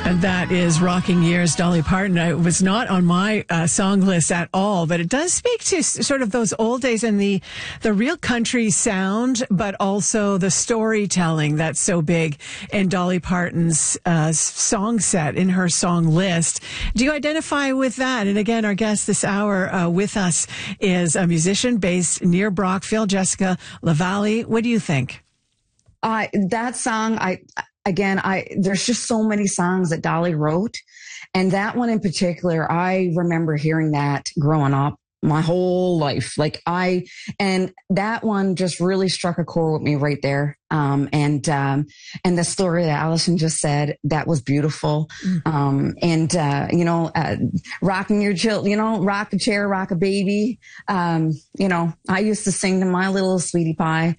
And that is Rocking Years, Dolly Parton. It was not on my song list at all, but it does speak to sort of those old days and the real country sound, but also the storytelling that's so big in Dolly Parton's song set, in her song list. Do you identify with that? And again, our guest this hour with us is a musician based near Brockville, Jessica LaValle. What do you think? That song, there's just so many songs that Dolly wrote. And that one in particular, I remember hearing that growing up my whole life. And that one just really struck a chord with me right there. And the story that Allison just said, that was beautiful. Rocking your child, rock a chair, rock a baby. I used to sing to my little sweetie pie,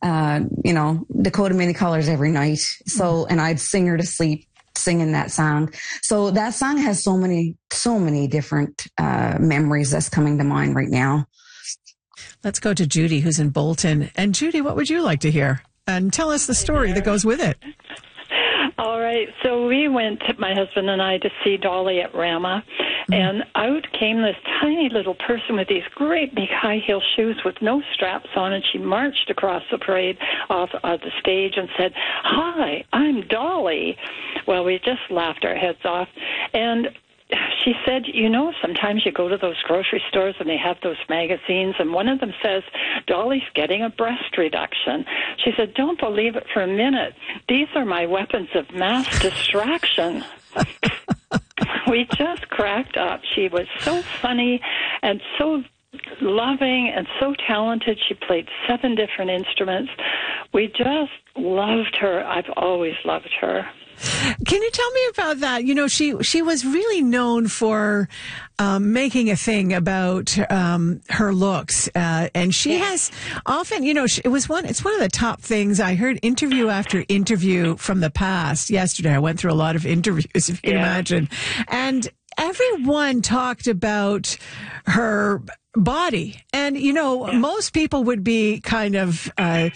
Dakota Many Colors every night. So, and I'd sing her to sleep singing that song. So that song has so many different memories that's coming to mind right now. Let's go to Judy, who's in Bolton. And Judy, what would you like to hear? And tell us the story that goes with it. All right. So we went, my husband and I, to see Dolly at Rama. And out came this tiny little person with these great big high heel shoes with no straps on. And she marched across the parade off the stage and said, "Hi, I'm Dolly." Well, we just laughed our heads off. And she said, sometimes you go to those grocery stores and they have those magazines, and one of them says, "Dolly's getting a breast reduction." She said, "Don't believe it for a minute. These are my weapons of mass distraction." We just cracked up. She was so funny and so loving and so talented. She played 7 different instruments. We just loved her. I've always loved her. Can you tell me about that? She was really known for making a thing about her looks, and she has often, it's one of the top things. I heard interview after interview from the past. Yesterday, I went through a lot of interviews, if you can imagine, and everyone talked about her body. And, most people would be kind of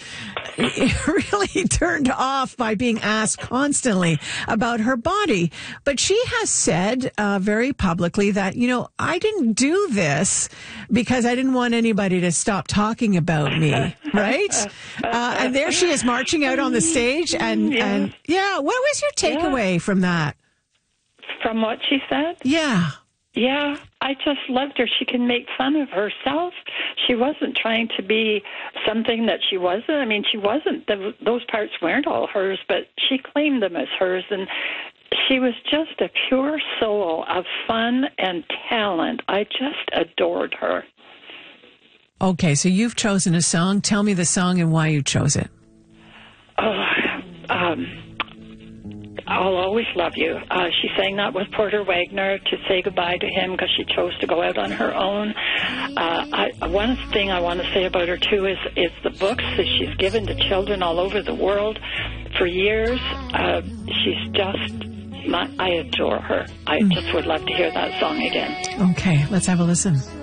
really turned off by being asked constantly about her body. But she has said very publicly that, I didn't do this because I didn't want anybody to stop talking about me, right? And there she is marching out on the stage. And what was your takeaway from that? From what she said? Yeah. Yeah, I just loved her. She can make fun of herself. She wasn't trying to be something that she wasn't. I mean, she wasn't. Those parts weren't all hers, but she claimed them as hers. And she was just a pure soul of fun and talent. I just adored her. Okay, so you've chosen a song. Tell me the song and why you chose it. "I'll Always Love You." She sang that with Porter Wagner to say goodbye to him because she chose to go out on her own. One thing I want to say about her, too, is the books that she's given to children all over the world for years. She's just, I adore her. I just would love to hear that song again. Okay, let's have a listen.